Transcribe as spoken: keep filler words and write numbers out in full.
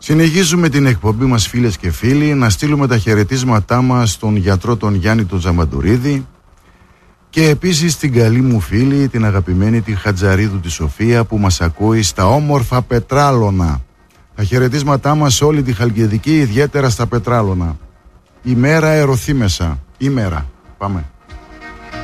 Συνεχίζουμε την εκπομπή μας, φίλες και φίλοι. Να στείλουμε τα χαιρετίσματά μας στον γιατρό τον Γιάννη τον Τζαμαντουρίδη και επίσης την καλή μου φίλη, την αγαπημένη τη Χατζαρίδου τη Σοφία, που μας ακούει στα όμορφα Πετράλωνα. Τα χαιρετίσματά μας σε όλη τη Χαλκιδική, ιδιαίτερα στα Πετράλωνα. Ημέρα Ερωθήμεσα. Ημέρα. Πάμε.